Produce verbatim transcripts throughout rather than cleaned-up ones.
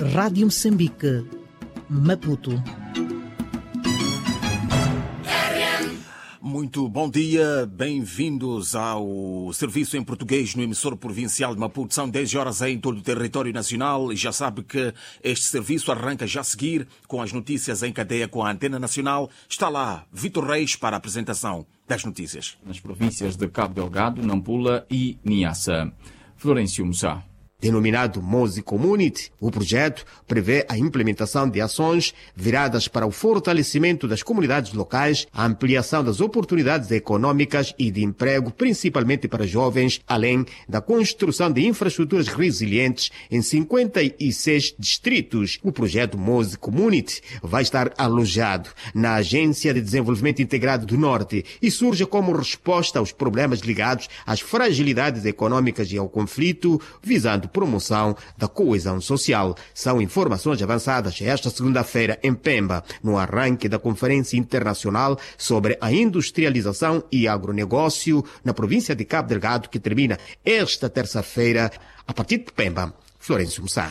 Rádio Moçambique, Maputo. Muito bom dia, bem-vindos ao serviço em português no emissor provincial de Maputo. São dez horas em todo o território nacional e já sabe que este serviço arranca já a seguir com as notícias em cadeia com a Antena Nacional. Está lá Vitor Reis para a apresentação das notícias. Nas províncias de Cabo Delgado, Nampula e Niassa. Florencio Mussá. Denominado Mozi Community, o projeto prevê a implementação de ações viradas para o fortalecimento das comunidades locais, a ampliação das oportunidades econômicas e de emprego, principalmente para jovens, além da construção de infraestruturas resilientes em cinquenta e seis distritos. O projeto Mozi Community vai estar alojado na Agência de Desenvolvimento Integrado do Norte e surge como resposta aos problemas ligados às fragilidades econômicas e ao conflito, visando promoção da coesão social. São informações avançadas esta segunda-feira em Pemba, no arranque da Conferência Internacional sobre a Industrialização e Agronegócio na província de Cabo Delgado, que termina esta terça-feira a partir de Pemba. Florencio Mussá.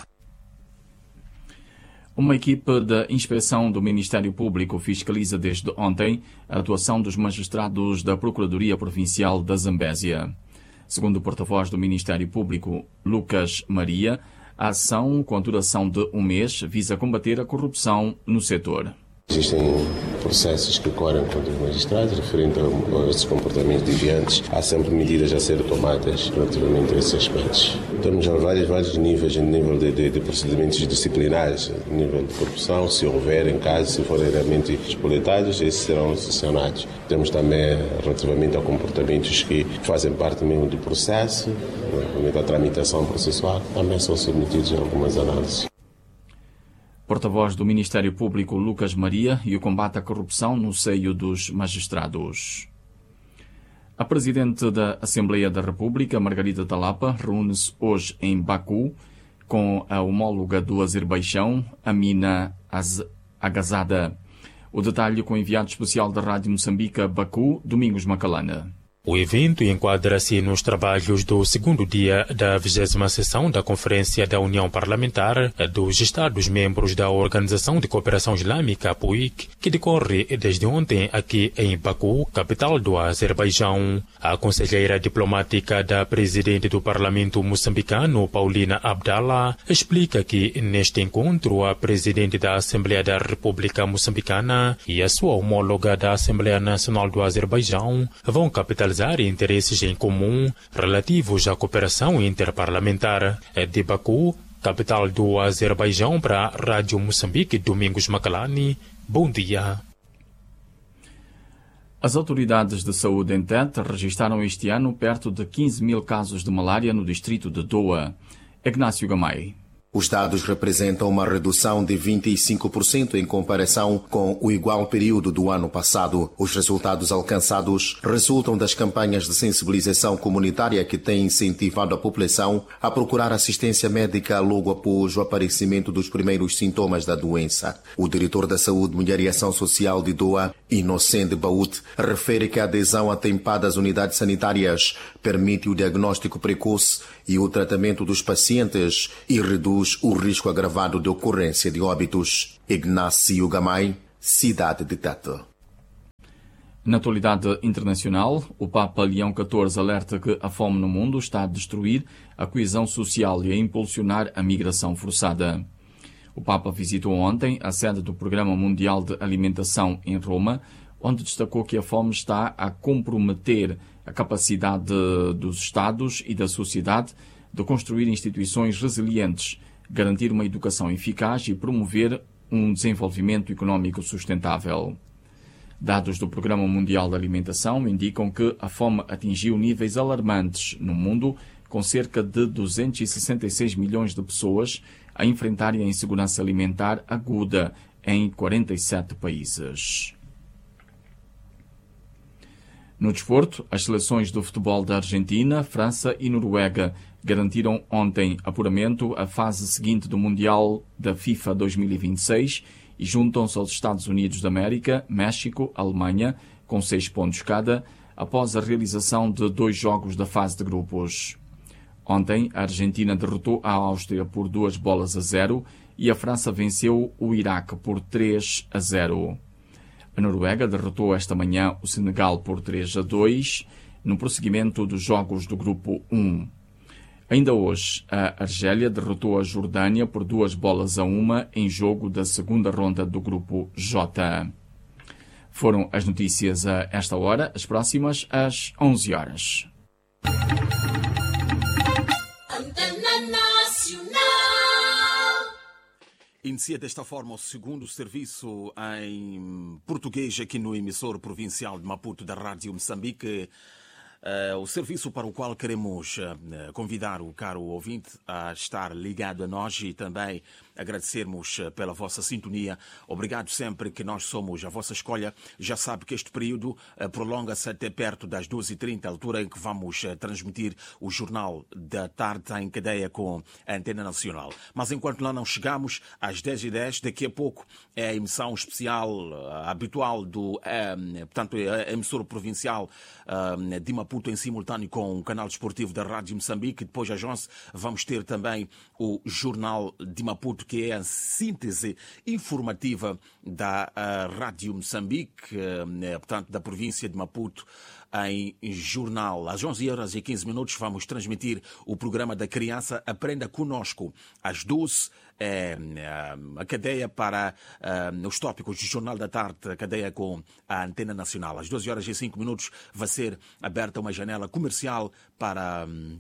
Uma equipe da inspeção do Ministério Público fiscaliza desde ontem a atuação dos magistrados da Procuradoria Provincial da Zambésia. Segundo o porta-voz do Ministério Público, Lucas Maria, a ação, com a duração de um mês, visa combater a corrupção no setor. Existem processos que correm contra os magistrados referente a estes comportamentos deviantes. Há sempre medidas a ser tomadas relativamente a esses aspectos. Temos vários, vários níveis, nível de, de, de procedimentos disciplinares, nível de corrupção, se houver, em caso, se forem realmente expolitados, esses serão sancionados. Temos também, relativamente a comportamentos que fazem parte mesmo do processo, relativamente à tramitação processual, também são submetidos a algumas análises. Porta-voz do Ministério Público, Lucas Maria, e o combate à corrupção no seio dos magistrados. A Presidente da Assembleia da República, Margarida Talapa, reúne-se hoje em Baku com a homóloga do Azerbaijão, Amina Agazada. O detalhe com o enviado especial da Rádio Moçambique, Baku, Domingos Macalana. O evento enquadra-se nos trabalhos do segundo dia da vigésima sessão da Conferência da União Parlamentar dos Estados-membros da Organização de Cooperação Islâmica, P U I C, que decorre desde ontem aqui em Baku, capital do Azerbaijão. A conselheira diplomática da presidente do Parlamento moçambicano, Paulina Abdallah, explica que neste encontro a presidente da Assembleia da República Moçambicana e a sua homóloga da Assembleia Nacional do Azerbaijão vão capitalizar interesses em comum relativos à cooperação interparlamentar. De Baku, capital do Azerbaijão, para a Rádio Moçambique, Domingos Macalani. Bom dia. As autoridades de saúde em Tete registaram este ano perto de quinze mil casos de malária no distrito de Doa. Ignácio Gamay. Os dados representam uma redução de vinte e cinco por cento em comparação com o igual período do ano passado. Os resultados alcançados resultam das campanhas de sensibilização comunitária que têm incentivado a população a procurar assistência médica logo após o aparecimento dos primeiros sintomas da doença. O diretor da Saúde, Mulher e Ação Social de Doa, Inocente Baúte, refere que a adesão atempada às unidades sanitárias permite o diagnóstico precoce e o tratamento dos pacientes e reduz o risco agravado de ocorrência de óbitos. Ignácio Gamay, cidade de Tete. Na atualidade internacional, o Papa Leão catorze alerta que a fome no mundo está a destruir a coesão social e a impulsionar a migração forçada. O Papa visitou ontem a sede do Programa Mundial de Alimentação em Roma, onde destacou que a fome está a comprometer a capacidade dos Estados e da sociedade de construir instituições resilientes, garantir uma educação eficaz e promover um desenvolvimento económico sustentável. Dados do Programa Mundial de Alimentação indicam que a fome atingiu níveis alarmantes no mundo, com cerca de duzentos e sessenta e seis milhões de pessoas a enfrentarem a insegurança alimentar aguda em quarenta e sete países. No desporto, as seleções do futebol da Argentina, França e Noruega garantiram ontem apuramento à fase seguinte do Mundial da FIFA dois mil e vinte e seis e juntam-se aos Estados Unidos da América, México, Alemanha, com seis pontos cada, após a realização de dois jogos da fase de grupos. Ontem, a Argentina derrotou a Áustria por duas bolas a zero e a França venceu o Iraque por três a zero. A Noruega derrotou esta manhã o Senegal por três a dois, no prosseguimento dos jogos do Grupo um. Ainda hoje, a Argélia derrotou a Jordânia por duas bolas a uma em jogo da segunda ronda do Grupo J. Foram as notícias a esta hora, as próximas às onze horas. Inicia desta forma o segundo serviço em português aqui no emissor provincial de Maputo da Rádio Moçambique. Uh, o serviço para o qual queremos uh, convidar o caro ouvinte a estar ligado a nós e também agradecermos uh, pela vossa sintonia. Obrigado sempre que nós somos a vossa escolha. Já sabe que este período uh, prolonga-se até perto das duas e trinta, altura em que vamos uh, transmitir o Jornal da Tarde em cadeia com a Antena Nacional. Mas enquanto lá não chegamos, às dez e dez, daqui a pouco é a emissão especial uh, habitual do uh, portanto, a emissora provincial uh, de Maputo em simultâneo com o canal desportivo da Rádio Moçambique. Depois, às onze, vamos ter também o Jornal de Maputo, que é a síntese informativa da Rádio Moçambique, portanto, da província de Maputo, em jornal. Às onze horas e quinze minutos vamos transmitir o programa da criança Aprenda Conosco. Às doze, é, a cadeia para uh, os tópicos do Jornal da Tarde, a cadeia com a Antena Nacional. Às doze horas e cinco minutos vai ser aberta uma janela comercial para... Um,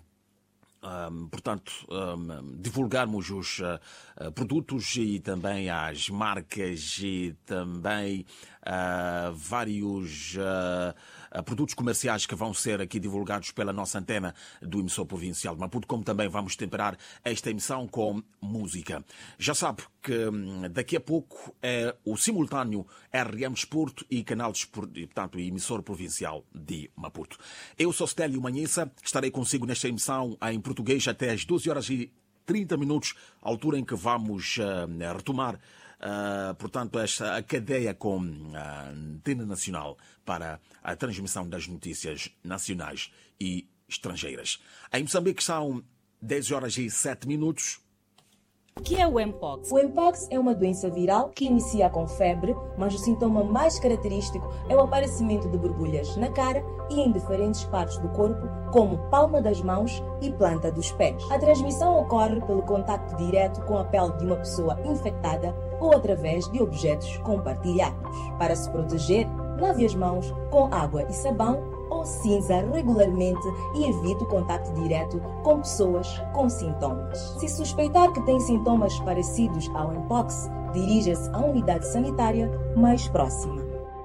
Um, portanto, um, divulgarmos os uh, produtos e também as marcas e também uh, vários uh, uh, produtos comerciais que vão ser aqui divulgados pela nossa antena do emissor provincial de Maputo, como também vamos temperar esta emissão com música. Já sabe que um, daqui a pouco é o simultâneo R M Desporto e canal desportivo, portanto, emissor provincial de Maputo. Eu sou Stélio Manhissa, estarei consigo nesta emissão em português até às doze horas e trinta minutos, altura em que vamos uh, retomar, uh, portanto, esta a cadeia com a Antena Nacional para a transmissão das notícias nacionais e estrangeiras. Em Moçambique são dez horas e sete minutos. O que é o Mpox? O Mpox é uma doença viral que inicia com febre, mas o sintoma mais característico é o aparecimento de borbulhas na cara e em diferentes partes do corpo, como palma das mãos e planta dos pés. A transmissão ocorre pelo contacto direto com a pele de uma pessoa infectada ou através de objetos compartilhados. Para se proteger, lave as mãos com água e sabão ou cinza regularmente e evite o contacto direto com pessoas com sintomas. Se suspeitar que tem sintomas parecidos ao Mpox, dirija-se à unidade sanitária mais próxima.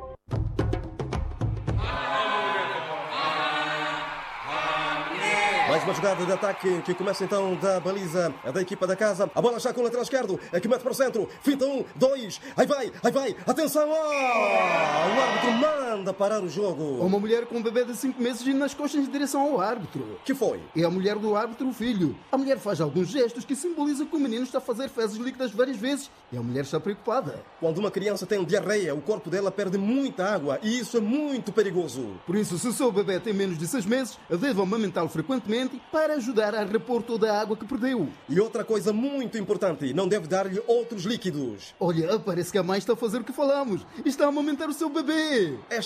Mais uma jogada de ataque que começa então da baliza da equipa da casa. A bola já com o lateral esquerdo, que mete para o centro. Finta um, dois, aí vai, aí vai. Atenção! Oh! O árbitro manda parar o jogo. Uma mulher com um bebê de cinco meses e nas costas em direção ao árbitro. Que foi? É a mulher do árbitro, o filho. A mulher faz alguns gestos que simbolizam que o menino está a fazer fezes líquidas várias vezes e a mulher está preocupada. Quando uma criança tem diarreia, o corpo dela perde muita água e isso é muito perigoso. Por isso, se o seu bebê tem menos de seis meses, deve amamentá-lo frequentemente para ajudar a repor toda a água que perdeu. E outra coisa muito importante, não deve dar-lhe outros líquidos. Olha, parece que a mãe está a fazer o que falamos. Está a amamentar o seu bebê.